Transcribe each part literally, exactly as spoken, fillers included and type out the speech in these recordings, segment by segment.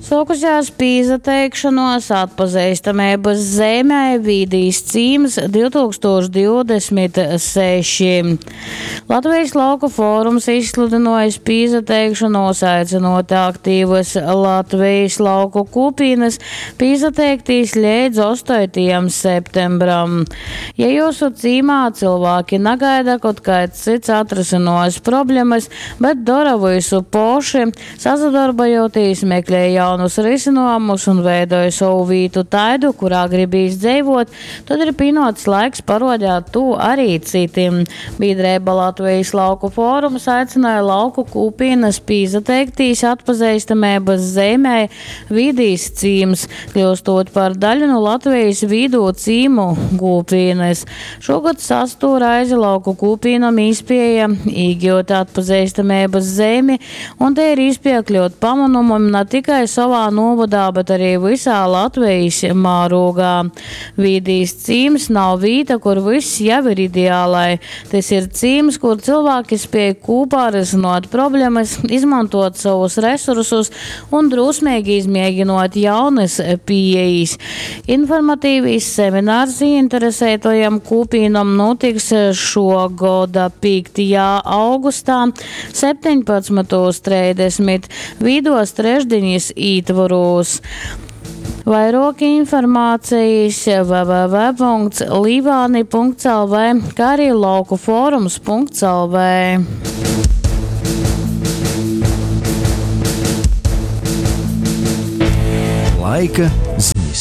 Fokusējās pīzateikšanos atpazīstamības zemē Vīdīs Cīms divi tūkstoši divdesmit seši. Latvijas lauku fórums izsludinājis pīzateikšanos, aicinot aktīvas Latvijas lauku kupīnas pīzateiktīs līdz astotajam septembram. Ja jūsu cīmā cilvēki negaida kaut kāds cits atrasinās problēmas, bet dara visu poši, sasadarbojoties meklē jaunus risinājumus un veidoja savu vītu taidu, kurā gribīs dzīvot, tad ir pienots laiks parodēt to arī citiem. Biedrība Latvijas lauku fórums aicināja lauku kupīnas pīzateiktīs atpazīstamības zemē Vīdīs Cīms, kļūstot par daļu no Latvijas vidū cīmu kupīnas. Šogad sasto reizi lauku kupīnam izpēja īgjot atpazīstamības zemi, un te ir izpiekļūt pamanumam ne tikai savā novadā, bet arī visā Latvijas mārūgā. Vīdīs Cīms nav vīta, kur viss jau ir ideālai. Tas ir cīms, kur cilvēki spēj kopā risināt problēmas, izmantot savus resursus un drusmīgi izmēģinot jaunas pieejas. Informatīvīs seminārs interesētojam kupīnam notiks šogada piektajā augustā septiņpadsmitos trīsdesmit vidos trešdiņas ītvaros. Vairāk informācijas w w w punkts livāni punkts l v, kā arī laukufórums punkts l v. Laika ziņas.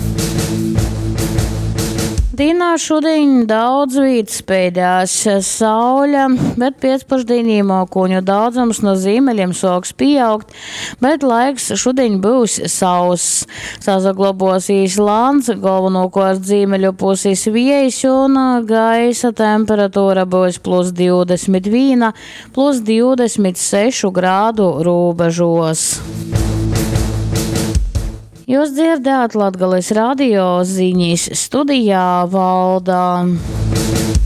Dienā šodien daudz vītas spēdās sauļa, bet pēcpusdienī mākoņu daudzums no ziemeļiem sāks pieaugt, bet laiks šodien būs sauss. Sasaglabosīs lāns, galvenokārt ziemeļu puses vējš un gaisa temperatūra būs plus divdesmit viens, plus divdesmit seši grādu robežos. Jūs dzirdējāt Latgales radio ziņas, studijā Valda.